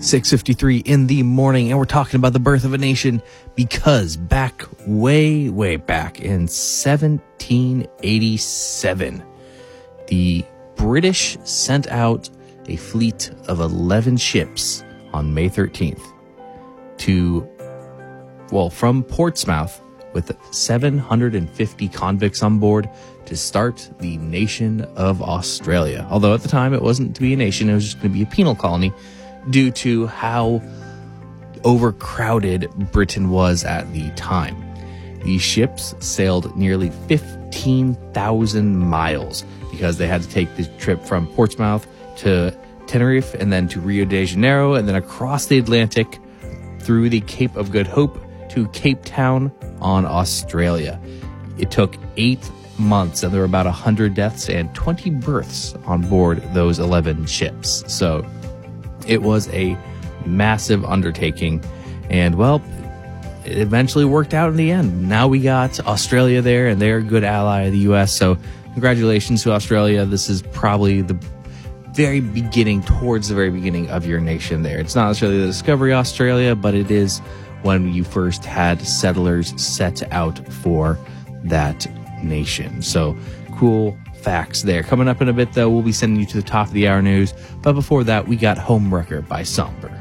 6:53 in the morning, and we're talking about the birth of a nation because back, way back in 1787, the British sent out a fleet of 11 ships on May 13th from Portsmouth with 750 convicts on board to start the nation of Australia. Although at the time it wasn't to be a nation, it was just going to be a penal colony due to how overcrowded Britain was at the time. These ships sailed nearly 15,000 miles because they had to take the trip from Portsmouth to Tenerife and then to Rio de Janeiro and then across the Atlantic through the Cape of Good Hope to Cape Town on Australia. It took 8 months and there were about 100 deaths and 20 births on board those 11 ships. So it was a massive undertaking, and well, it eventually worked out in the end. Now we got Australia there, and they're a good ally of the U.S., so congratulations to Australia. This is probably the very beginning, towards the very beginning of your nation there. It's not necessarily the discovery of Australia, but it is when you first had settlers set out for that nation. So cool facts there. Coming up in a bit, though, we'll be sending you to the top of the hour news. But before that, we got Homewrecker by Somber.